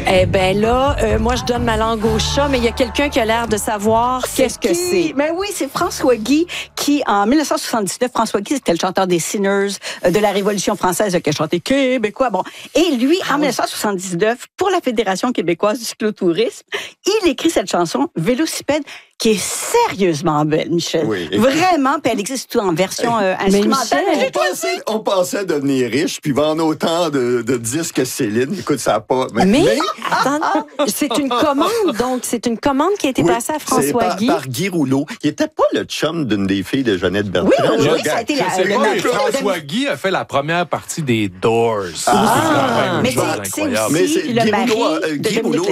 Eh ben là, moi, je donne ma langue au chat, mais il y a quelqu'un qui a l'air de savoir qu'est-ce que c'est. Mais oui, c'est François Guy qui, en 1979, François Guy, c'était le chanteur des Sinners de la Révolution française qui a chanté québécois. Bon. Et lui, en 1979, pour la Fédération québécoise du cyclotourisme, il écrit cette chanson, Vélocipède, qui est sérieusement belle, Michel. Oui. Vraiment, puis elle existe tout en version instrumentale. On pensait devenir riche, puis vendre autant de disques que Céline. Écoute, ça n'a pas... Mais attends, c'est une commande, donc. C'est une commande qui a été passée à François Guy. Par Guy Rouleau. Il n'était pas le chum d'une des filles de Jeannette Bertrand. Oui, ça a été le mari. François Guy a fait la première partie des Doors. Mais c'est aussi le mari de Guy Rouleau